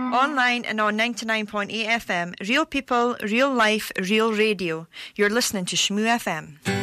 Online and on 99.8 FM. Real people, real life, real radio. You're listening to Shmoo FM.